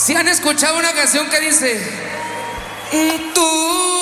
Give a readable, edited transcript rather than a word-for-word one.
¿Sí han escuchado una canción que dice tú